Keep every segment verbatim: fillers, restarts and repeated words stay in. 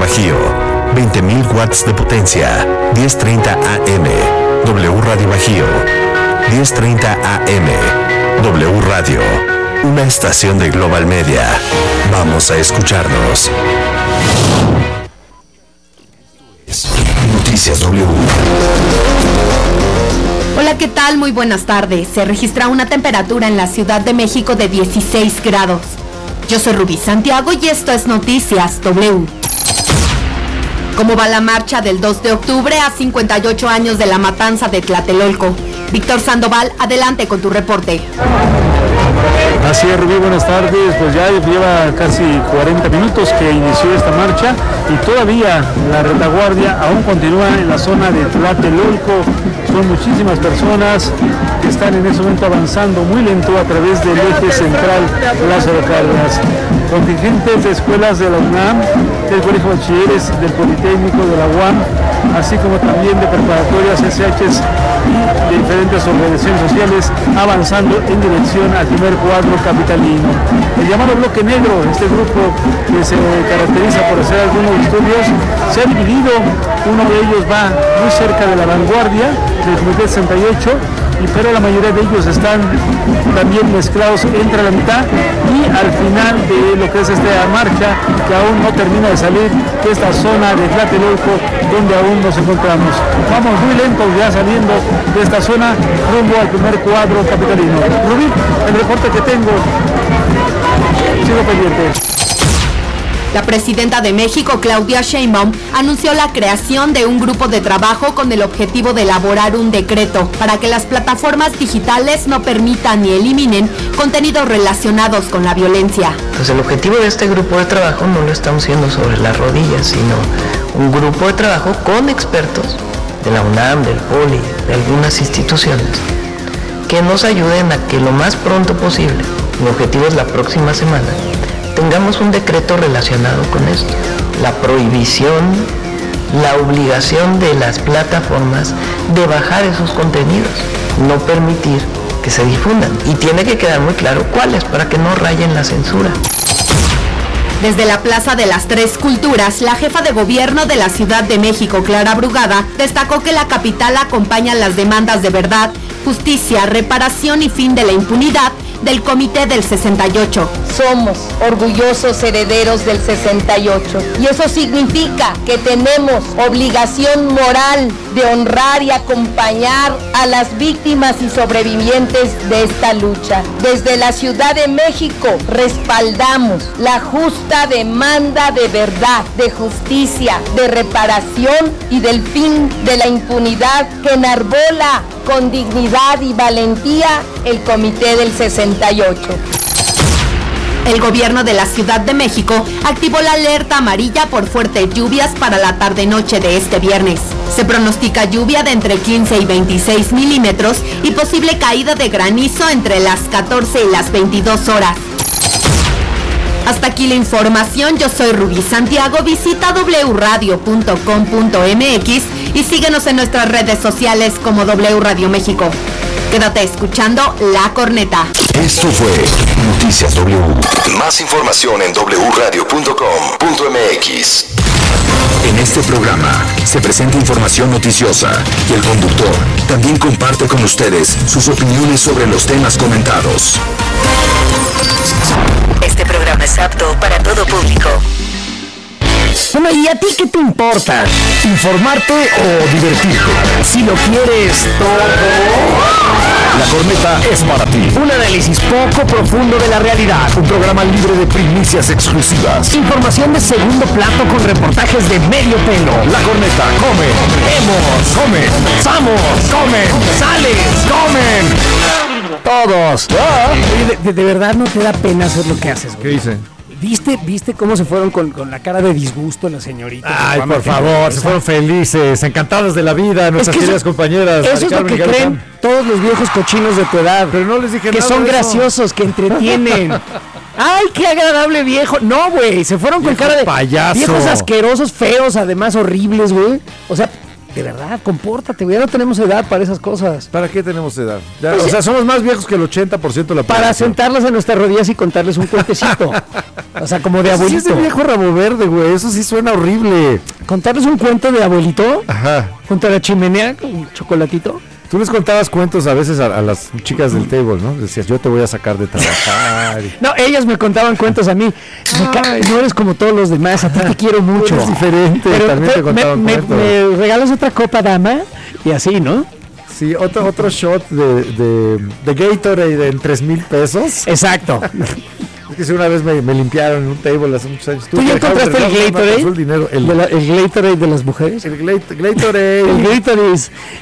Bajío, veinte mil watts de potencia, diez treinta A M. W Radio Bajío, diez treinta A M. W Radio, una estación de Global Media. Vamos a escucharnos. Noticias W. Hola, ¿qué tal? Muy buenas tardes. Se registra una temperatura en la Ciudad de México de dieciséis grados. Yo soy Rubí Santiago y esto es Noticias W. ¿Cómo va la marcha del dos de octubre a cincuenta y ocho años de la matanza de Tlatelolco? Víctor Sandoval, adelante con tu reporte. Así es, Rubí, buenas tardes. Pues ya lleva casi cuarenta minutos que inició esta marcha y todavía la retaguardia aún continúa en la zona de Tlatelolco. Son muchísimas personas que están en ese momento avanzando muy lento a través del eje central Lázaro Cárdenas. Contingentes de escuelas de la UNAM, del Colegio de Bachilleres, del Politécnico, de la U A M, así como también de preparatorias, S Hs y de diferentes organizaciones sociales avanzando en dirección al primer cuadro capitalino. El llamado Bloque Negro, este grupo que se caracteriza por hacer algunos disturbios, se ha dividido. Uno de ellos va muy cerca de la vanguardia del Comité sesenta y ocho, y pero la mayoría de ellos están también mezclados entre la mitad y al final de lo que es esta marcha, que aún no termina de salir de esta zona de Tlatelolco donde aún nos encontramos. Vamos muy lentos ya saliendo de esta zona rumbo al primer cuadro capitalino. Rubí, el reporte que tengo, sigo pendiente. La presidenta de México, Claudia Sheinbaum, anunció la creación de un grupo de trabajo con el objetivo de elaborar un decreto para que las plataformas digitales no permitan ni eliminen contenidos relacionados con la violencia. Pues el objetivo de este grupo de trabajo no lo estamos haciendo sobre las rodillas, sino un grupo de trabajo con expertos de la UNAM, del Poli, de algunas instituciones, que nos ayuden a que lo más pronto posible, mi objetivo es la próxima semana, tengamos un decreto relacionado con esto, la prohibición, la obligación de las plataformas de bajar esos contenidos, no permitir que se difundan. Y tiene que quedar muy claro cuáles, para que no rayen la censura. Desde la Plaza de las Tres Culturas, la jefa de gobierno de la Ciudad de México, Clara Brugada, destacó que la capital acompaña las demandas de verdad, justicia, reparación y fin de la impunidad del Comité del sesenta y ocho. Somos orgullosos herederos del sesenta y ocho y eso significa que tenemos obligación moral de honrar y acompañar a las víctimas y sobrevivientes de esta lucha. Desde la Ciudad de México respaldamos la justa demanda de verdad, de justicia, de reparación y del fin de la impunidad que enarbola con dignidad y valentía el Comité del sesenta y ocho. El gobierno de la Ciudad de México activó la alerta amarilla por fuertes lluvias para la tarde-noche de este viernes. Se pronostica lluvia de entre quince y veintiséis milímetros y posible caída de granizo entre las catorce y las veintidós horas. Hasta aquí la información. Yo soy Rubí Santiago. Visita doble u radio punto com punto m x y síguenos en nuestras redes sociales como W Radio México. Quédate escuchando La Corneta. Esto fue Noticias W. Más información en doble u radio punto com punto m x. En este programa se presenta información noticiosa y el conductor también comparte con ustedes sus opiniones sobre los temas comentados. Este programa es apto para todo público. Bueno, ¿y a ti qué te importa? ¿Informarte o divertirte? Si lo quieres todo, La Corneta es para ti. Un análisis poco profundo de la realidad. Un programa libre de primicias exclusivas. Información de segundo plato con reportajes de medio pelo. La Corneta, come, vemos, come, vamos, comen, sales, comen. Todos. Ah. Oye, de, de verdad no te da pena hacer lo que haces, güey. ¿Qué dice? ¿Viste, ¿Viste cómo se fueron con, con la cara de disgusto las señoritas? Ay, por favor, se fueron felices, encantadas de la vida, nuestras queridas compañeras. Eso es lo que creen todos los viejos cochinos de tu edad. Pero no les dije que nada. Que son graciosos, que entretienen. ¡Ay, qué agradable viejo! No, güey, se fueron con viejo cara de payaso. Viejos asquerosos, feos, además horribles, güey. O sea, de verdad, compórtate, ya no tenemos edad para esas cosas. ¿Para qué tenemos edad? Ya, Pues o sí. sea, somos más viejos que el ochenta por ciento de la Para población. sentarlas en nuestras rodillas y contarles un cuentecito. O sea, como de Eso sí abuelito. es de viejo rabo verde, güey. Eso sí suena horrible. Contarles un cuento de abuelito Ajá. junto a la chimenea con un chocolatito. Tú les contabas cuentos a veces a, a las chicas del table, ¿no? Decías, yo te voy a sacar de trabajar. y- No, ellas me contaban cuentos a mí. Me ca- no eres como todos los demás, a ti te quiero mucho. eres diferente, también te me- contaban me, cuentos. me regalas otra copa, dama, y así, ¿no? Sí, otro, otro shot de, de, de Gatorade en tres mil pesos. Exacto. Es que si una vez me, me limpiaron en un table hace muchos años. ¿Tú ya encontraste el Gatorade? El, dinero, el, De la- el Gatorade de las mujeres. el Glat- Gatorade. El Gatorade.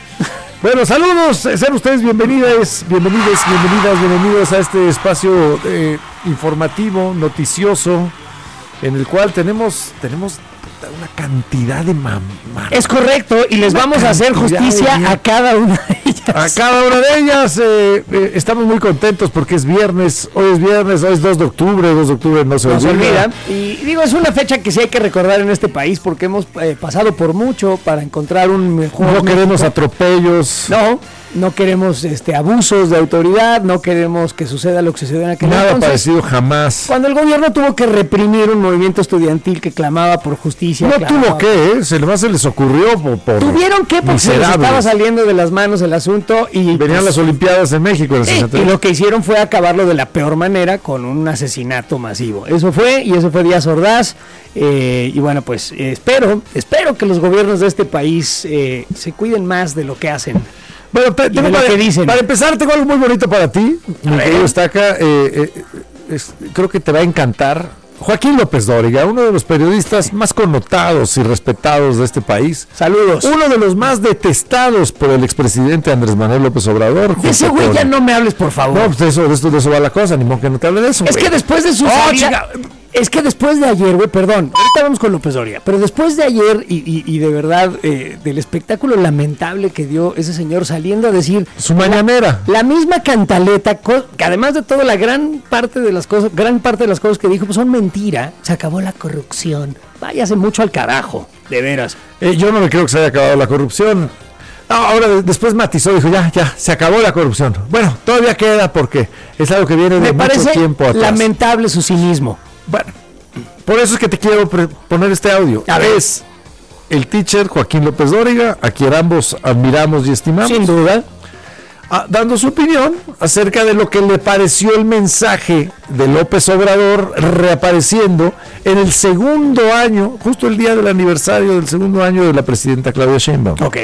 Bueno, saludos, eh, sean ustedes bienvenidas, bienvenidos, bienvenidas, bienvenidos a este espacio eh, informativo, noticioso, en el cual tenemos, tenemos una cantidad de mamás. Es correcto, y les vamos a hacer justicia a cada una de ellas. A cada una de ellas eh, eh, estamos muy contentos porque es viernes, hoy es viernes, hoy es dos de octubre, dos de octubre no se No se olvida. olvida. Y digo, es una fecha que sí hay que recordar en este país porque hemos eh, pasado por mucho para encontrar un mejor. No queremos México. atropellos. No, no queremos este abusos de autoridad, no queremos que suceda lo que sucedió en aquel Nada entonces. parecido jamás. Cuando el gobierno tuvo que reprimir un movimiento estudiantil que clamaba por justicia. No clamaba- tuvo que, ¿eh? Se, más se les ocurrió por, por Tuvieron que porque se les miserables. estaba saliendo de las manos el asunto y Venían pues, las Olimpiadas en México en el sí, sesenta y y tres. lo que hicieron fue acabarlo de la peor manera con un asesinato masivo. Eso fue, y eso fue Díaz Ordaz. Eh, y bueno, pues eh, espero, espero que los gobiernos de este país eh, se cuiden más de lo que hacen. Bueno, te- Y tengo de lo para, que dicen. para empezar, tengo algo muy bonito para ti, mi querido Estaca. Eh, eh, es- creo que te va a encantar. Joaquín López Dóriga, uno de los periodistas más connotados y respetados de este país. Saludos. Uno de los más detestados por el expresidente Andrés Manuel López Obrador. De ese junto güey con- ya no me hables, por favor. No, pues de eso, de, esto, de eso va la cosa, ni modo que no te hable de eso. Es güey. que después de su Oh, salida- chica. es que después de ayer, güey, perdón, ahorita vamos con López Dóriga, pero después de ayer y, y- y de verdad eh, del espectáculo lamentable que dio ese señor saliendo a decir Su mañanera. la misma cantaleta, co- que además de todo la gran parte de las cosas, gran parte de las cosas que dijo pues son mentira, se acabó la corrupción, váyase mucho al carajo, de veras. Eh, yo no me creo que se haya acabado la corrupción. No, ahora de- después matizó, dijo, ya, ya, se acabó la corrupción. Bueno, todavía queda porque es algo que viene de Me mucho parece tiempo atrás. lamentable su cinismo. Bueno, por eso es que te quiero pre- poner este audio. A ver. Es el teacher Joaquín López Dóriga, a quien ambos admiramos y estimamos, Sin duda. ah, dando su opinión acerca de lo que le pareció el mensaje de López Obrador reapareciendo en el segundo año, justo el día del aniversario del segundo año de la presidenta Claudia Sheinbaum. Ok.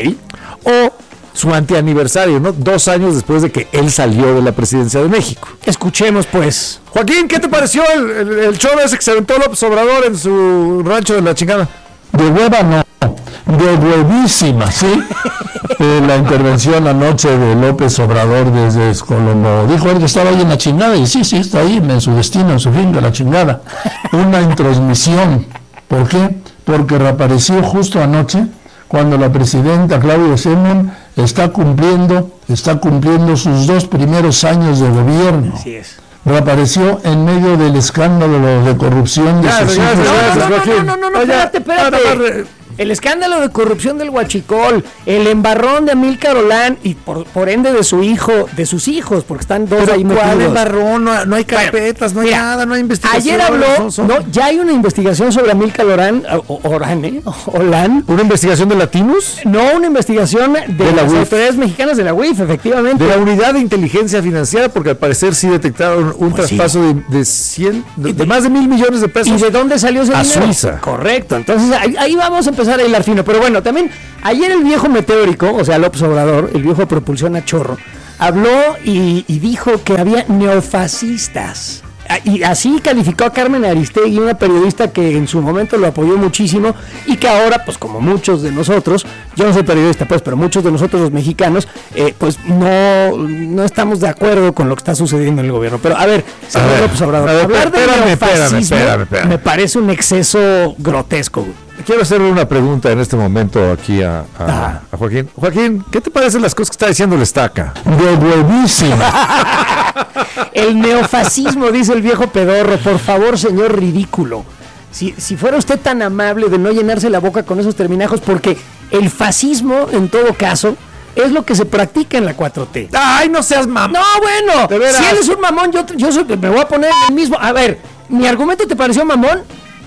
O su antianiversario, ¿no? Dos años después de que él salió de la presidencia de México. Escuchemos pues. Joaquín, ¿qué te pareció el, el, el show ese que se aventó López Obrador en su rancho de la chingada? De hueva no, de huevísima, ¿sí? Eh, la intervención anoche de López Obrador desde Colombo. Dijo él que estaba ahí en la chingada, y sí, sí, está ahí en su destino, en su fin de la chingada. Una introsmisión. ¿Por qué? Porque reapareció justo anoche, cuando la presidenta Claudia Sheinbaum está cumpliendo, está cumpliendo sus dos primeros años de gobierno. Así es. Reapareció en medio del escándalo de corrupción de Ya, sus ya, hijos. ya, No, no, no, Joaquín. no, no, no, no, Oye, espérate, espérate. nada más re- El escándalo de corrupción del Huachicol, el embarrón de Amílcar Olán y por, por ende de su hijo, de sus hijos, porque están dos ahí Pero ¿cuál metidos. embarrón? No, no hay carpetas, no hay Mira, nada, no hay investigación. Ayer habló, son- son- no, ya hay una investigación sobre Amílcar Olán, o- Orán, ¿eh? Olán. ¿Una investigación de latinos? No, una investigación de, De la las U I F. autoridades mexicanas de la U I F, efectivamente. De la unidad de inteligencia financiera, porque al parecer sí detectaron un Pues sí. traspaso de, de, cien, de, de más de mil millones de ¿Y pesos. de dónde salió ese A dinero? Suiza. Correcto. Entonces ahí, ahí vamos a empezar a hilar fino. Pero bueno, también ayer el viejo meteórico, o sea, López Obrador, el viejo de propulsión a chorro, habló y, y dijo que había neofascistas. Ah, Y así calificó a Carmen Aristegui, una periodista que en su momento lo apoyó muchísimo y que ahora, pues como muchos de nosotros, yo no soy periodista, pues, pero muchos de nosotros los mexicanos, eh, pues no, no estamos de acuerdo con lo que está sucediendo en el gobierno. Pero a ver, señor ver, López Obrador, a ver, hablar de espérame, espérame, neofascismo espérame, espérame. me parece un exceso grotesco, güey. Quiero hacerle una pregunta en este momento aquí a, a- Ah. a Joaquín. Joaquín, ¿qué te parecen las cosas que está diciendo el Estaca? De huevísima. El neofascismo, dice el viejo pedorro. Por favor, señor ridículo. si, si fuera usted tan amable de no llenarse la boca con esos terminajos, porque el fascismo, en todo caso, es lo que se practica en la cuatro T. ¡Ay, no seas mamón! No, bueno, si él es un mamón, yo, yo soy, me voy a poner el mismo. A ver, ¿mi argumento te pareció mamón?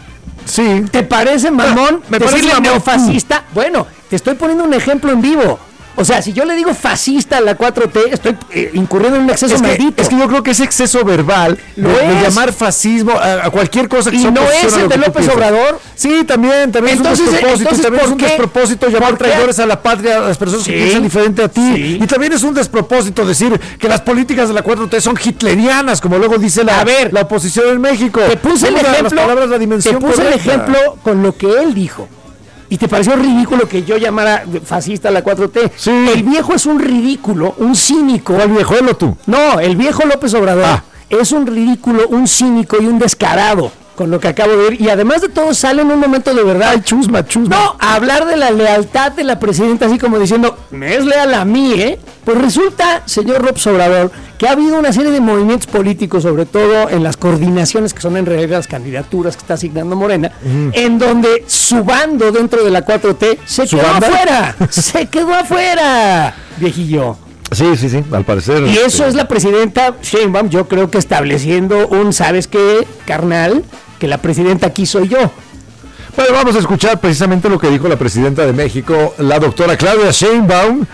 Sí. ¿Te parece mamón me decirle parece mamón. neofascista? Bueno, te estoy poniendo un ejemplo en vivo. O sea, si yo le digo fascista a la cuatro T, estoy eh, incurriendo en un exceso es que, maldito. Es que yo creo que ese exceso verbal Lo de, de es. llamar fascismo a, a cualquier cosa que ¿Y sea no oposición es a el lo de que tú López piensas. Obrador? Sí, también, también Entonces, es un despropósito. entonces, También es un ¿por qué? despropósito llamar ¿Por qué? traidores a la patria a las personas Sí. que piensan diferente a ti. Sí. Y también es un despropósito decir que las políticas de la cuatro T son hitlerianas, como luego dice la, A ver, la oposición en México. Te puse el Usa las ejemplo, palabras, la dimensión te puse el correcta. ejemplo con lo que él dijo. ¿Y te pareció ridículo que yo llamara fascista a la cuatro T? Sí. El viejo es un ridículo, un cínico. ¿Cuál viejo, él o tú? No, el viejo López Obrador Ah. es un ridículo, un cínico y un descarado con lo que acabo de ver. Y además de todo sale en un momento de verdad. Ay, chusma, chusma. No, a hablar de la lealtad de la presidenta, así como diciendo, me es leal a mí, ¿eh? Pues resulta, señor López Obrador, que ha habido una serie de movimientos políticos, sobre todo en las coordinaciones que son en realidad las candidaturas que está asignando Morena, Mm. en donde su bando dentro de la cuatro T se ¿Su quedó banda? afuera, se quedó afuera, viejillo. Sí, sí, sí, al parecer. Y eso es la presidenta Sheinbaum, yo creo que estableciendo un, ¿sabes qué, carnal? Que la presidenta aquí soy yo. Bueno, vamos a escuchar precisamente lo que dijo la presidenta de México, la doctora Claudia Sheinbaum,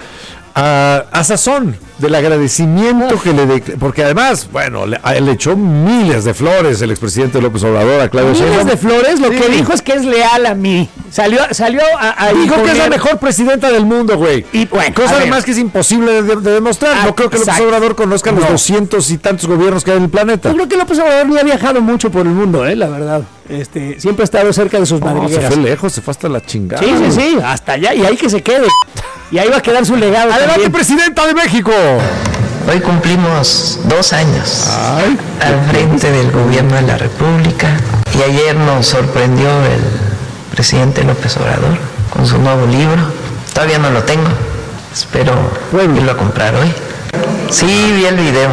a, a sazón del agradecimiento que le de, porque además, bueno, le, a- le echó miles de flores el expresidente López Obrador a Claudia Miles Sheinbaum. de flores, lo Sí. que dijo es que es leal a mí. Salió, salió a, a Dijo que es la imponer- mejor presidenta del mundo, güey. Y bueno, Cosa a ver. además que es imposible de, de demostrar. Ah, no creo que López exacto. Obrador conozca los No. doscientos y tantos gobiernos que hay en el planeta. Yo creo que López Obrador ni ha viajado mucho por el mundo, eh, la verdad. Este, siempre ha estado cerca de sus No, se madrigueras. fue lejos, se fue hasta la chingada. Sí, sí, sí, hasta allá, y ahí que se quede. Y ahí va a quedar su legado. Adelante, también. presidenta de México. Hoy cumplimos dos años Ay. al frente del gobierno de la República y ayer nos sorprendió el presidente López Obrador con su nuevo libro. Todavía no lo tengo, espero irlo a comprar hoy. Sí, vi el video.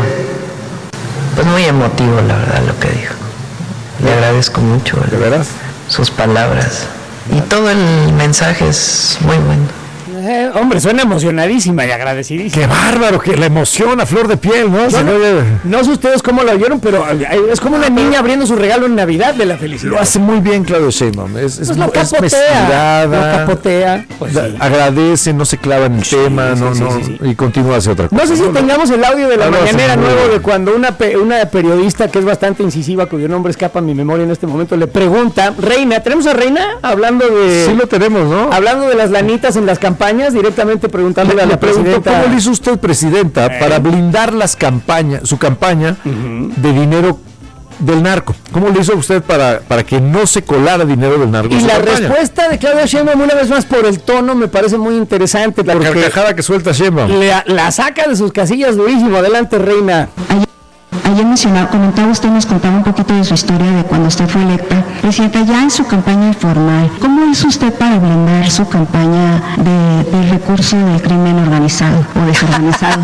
Pues muy emotivo, la verdad, lo que dijo. Le agradezco mucho ¿De veras? sus palabras y todo el mensaje es muy bueno. Eh, hombre, suena emocionadísima y agradecidísima. Qué bárbaro, que la emoción a flor de piel, ¿no? Yo Se no, oye- no sé ustedes cómo lo oyeron, pero eh, es como una niña abriendo su regalo en Navidad de la felicidad. Lo hace muy bien Claudio Sheinbaum. Es, es, Pues lo es capotea, mestirada, lo capotea. Pues da- sí. agradece, no se clava en el Sí, tema, sí, no, sí, no, sí, sí. y continúa hacia otra cosa. No sé si No, no. tengamos el audio de la Ah, no, mañanera sí, muy nuevo bien. de cuando una, pe- una periodista que es bastante incisiva, cuyo nombre escapa a mi memoria en este momento, le pregunta, Reina, ¿tenemos a Reina? Hablando de... Sí lo tenemos, ¿no? Hablando de las lanitas en las campañas, directamente preguntándole Le, a le la pregunto, presidenta. ¿cómo le hizo usted, presidenta, Eh. para blindar las campañas, su campaña de dinero del narco? ¿Cómo le hizo usted para, para que no se colara dinero del narco? en Y su la campaña? respuesta de Claudia Sheinbaum, una vez más por el tono, me parece muy interesante. La porque carcajada que suelta Sheinbaum. la, la saca de sus casillas durísimo. Adelante, Reina. Ayer mencionaba, comentaba usted, nos contaba un poquito de su historia de cuando usted fue electa. Presidenta, ya en su campaña informal, ¿cómo hizo usted para blindar su campaña de, del recurso del crimen organizado o desorganizado?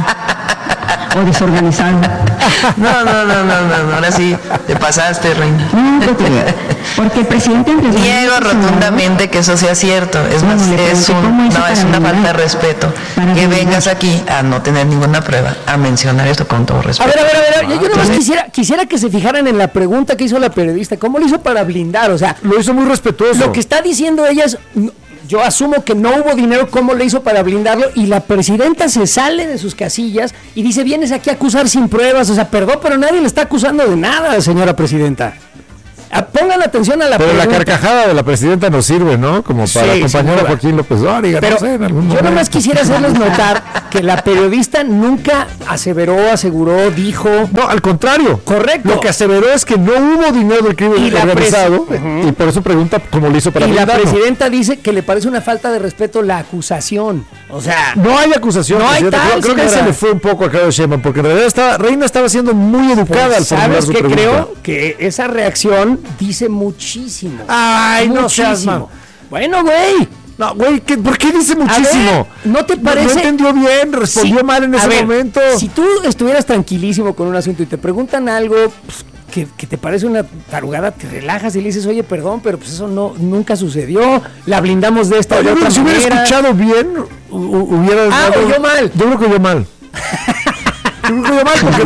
O desorganizado. No, no, no, no, no, no, ahora sí, te pasaste, Reina. No, porque, porque el presidente Andrés Manuel Niego López rotundamente que eso sea cierto. Es Bueno, más, le es, pregunté, un, ¿cómo hizo no, es para una blindar? falta de respeto Para que blindar. vengas aquí a no tener ninguna prueba, a mencionar esto con todo A respeto. ver, a ver, a ver, yo, yo nomás Entonces, quisiera, quisiera que se fijaran en la pregunta que hizo la periodista. ¿Cómo lo hizo para blindar? O sea, Lo hizo muy respetuoso. lo que está diciendo ella es, no, yo asumo que no hubo dinero, ¿cómo le hizo para blindarlo? Y la presidenta se sale de sus casillas y dice, vienes aquí a acusar sin pruebas. O sea, perdón, pero nadie le está acusando de nada, señora presidenta. Ah, pongan atención a la Pero la pregunta. carcajada de la presidenta nos sirve, ¿no? Como para Sí, acompañar sin a duda. Joaquín López Dóriga. Pero no sé, en algún yo momento. nomás quisiera hacerles notar que la periodista nunca aseveró, aseguró, dijo... No, al contrario. Correcto. Lo que aseveró es que no hubo dinero del crimen Y la organizado. pres- Ujú. Y por eso pregunta cómo lo hizo para Y la blindarlo. presidenta dice que le parece una falta de respeto la acusación. O sea, No hay acusación. No hay presidenta. tal, creo, creo que señora. se le fue un poco a Claudia Sheinbaum, porque en realidad estaba, Reina estaba siendo muy educada pues, al formular ¿sabes su qué? pregunta. Creo que esa reacción dice muchísimo. Ay, no seas Muchísimo. mal. Bueno, güey. No, güey, ¿qué- ¿por qué dice A ver, muchísimo? ¿no te No- parece? No, entendió bien, respondió Sí, mal en a ese ver, momento. Si tú estuvieras tranquilísimo con un asunto y te preguntan algo, pues, que, que te parece una tarugada, te relajas y le dices, oye, perdón, pero pues eso no nunca sucedió, la blindamos de esta. No, de yo otra creo que si hubiera manera. escuchado bien, hu- hubiera... Ah, dado- oyó mal. Yo creo que oyó mal. Yo creo que oyó mal porque...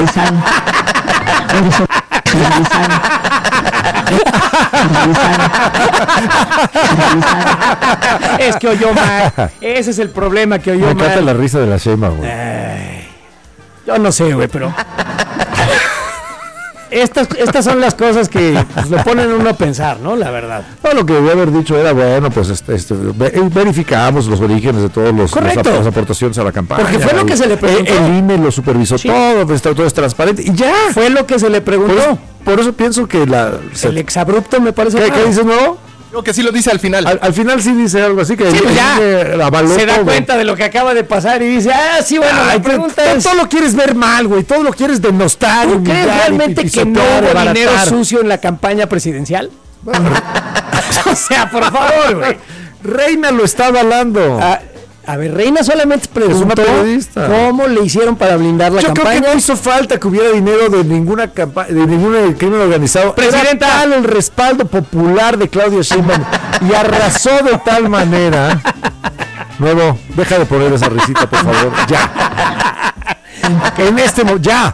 Es que oyó mal. Ese es el problema, que oyó Me mal. encanta la risa de la Shema, güey. Ay, yo no sé, güey, pero... Estas, estas son las cosas que pues, lo ponen uno a pensar, ¿no? La verdad. No, lo que debía haber dicho era, bueno, pues este, este, ve- verificamos los orígenes de todos los, Correcto. los ap- las aportaciones a la campaña. Porque fue lo y- que se le preguntó. El, el I N E lo supervisó Sí. todo, pues, todo es transparente y ya. Fue lo que se le Por preguntó. eso, por eso pienso que la... se- El exabrupto me parece ¿Qué, raro. ¿Qué dices, no? Creo que sí lo dice al final. Al, al final sí dice algo así que Sí, el- ya. el I N E avaló Se da todo. cuenta de lo que acaba de pasar y dice, ah, sí, bueno, Ay, la pregunta todo, es... todo lo quieres ver mal, güey. Todo lo quieres denostar. ¿Tú humillar crees y realmente que no pisotear, hubo abaratar. dinero sucio en la campaña presidencial? O sea, por favor, güey. Reina lo está avalando. A, a ver, Reina solamente preguntó periodista. cómo le hicieron para blindar la Yo campaña. creo que no hizo falta que hubiera dinero de ninguna campaña, de ningún crimen organizado. Presidenta. Era tal el respaldo popular de Claudia Sheinbaum y arrasó de tal manera. Nuevo, deja de poner esa risita, por favor. Ya. En este momento, ya.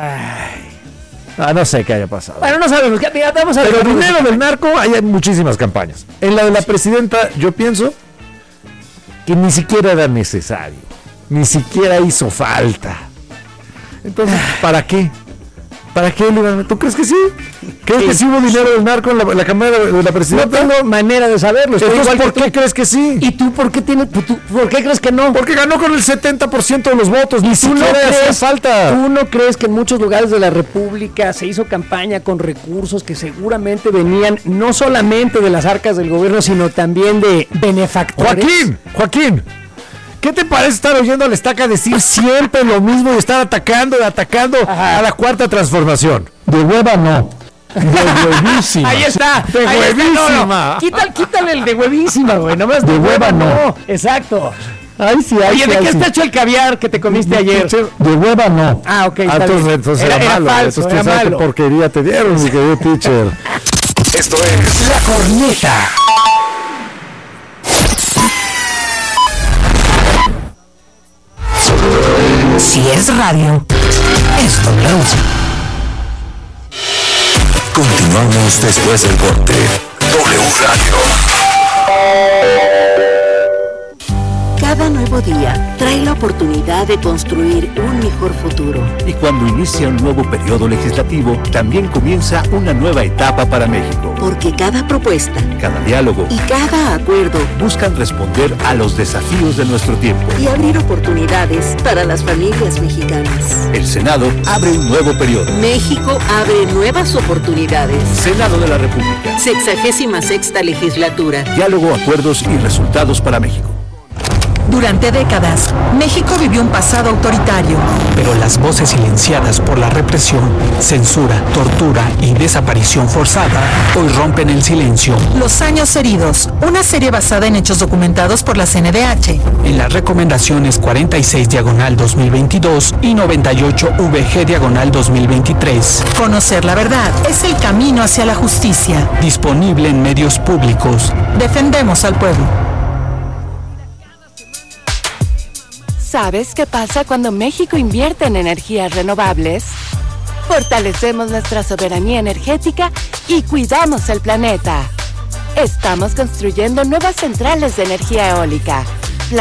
Ah, no sé qué haya pasado. Bueno, no sabemos. Ya, mira, vamos a Pero ver. dinero del narco, hay muchísimas campañas. En la de la presidenta, yo pienso que ni siquiera era necesario. Ni siquiera hizo falta. Entonces, ¿para qué? ¿Para qué le iban a- ¿Tú crees que sí? ¿Crees Sí. que sí hubo dinero del narco en la, en la campaña de la No presidenta? tengo manera de saberlo. Estoy Entonces, igual ¿por que qué tú. crees que sí? ¿Y tú por qué tienes, tú- tú- por qué crees que no? Porque ganó con el setenta por ciento de los votos. Ni ¿Tú no, siquiera hacía crees, falta. ¿Tú no crees que en muchos lugares de la República se hizo campaña con recursos que seguramente venían no solamente de las arcas del gobierno, sino también de benefactores? Joaquín, Joaquín, ¿qué te parece estar oyendo a la estaca decir siempre lo mismo y estar atacando y atacando Ajá. a la cuarta transformación? De hueva no. De huevísima. Ahí está, De ahí está, no, no. huevísima. Quítale, quítale el de huevísima, güey. Nomás De hueva no. Exacto. Ay, sí, ay, Oye, sí, ¿de ay, qué sí. está hecho el caviar que te comiste ayer? De hueva no. Ah, ok, Ah, está entonces, bien. entonces era, era, era malo. falso, entonces, era ¿quién sabe qué malo. porquería te dieron, mi querido teacher? Esto es La Corneta. Si es radio, es W. Continuamos después del corte. W Radio. Cada nuevo día trae la oportunidad de construir un mejor futuro. Y cuando inicia un nuevo periodo legislativo, también comienza una nueva etapa para México. Porque cada propuesta Cada diálogo y cada acuerdo buscan responder a los desafíos de nuestro tiempo. y abrir oportunidades para las familias mexicanas. El Senado abre un nuevo periodo. México abre nuevas oportunidades. Senado de la República. Sexagésima sexta legislatura. Diálogo, acuerdos y resultados para México. Durante décadas, México vivió un pasado autoritario. Pero las voces silenciadas por la represión, censura, tortura y desaparición forzada hoy rompen el silencio. Los años heridos, una serie basada en hechos documentados por la C N D H. En las recomendaciones cuarenta y seis diagonal dos mil veintidós y noventa y ocho V G diagonal dos mil veintitrés. Conocer la verdad es el camino hacia la justicia. Disponible en medios públicos. Defendemos al pueblo. ¿Sabes qué pasa cuando México invierte en energías renovables? Fortalecemos nuestra soberanía energética y cuidamos el planeta. Estamos construyendo nuevas centrales de energía eólica,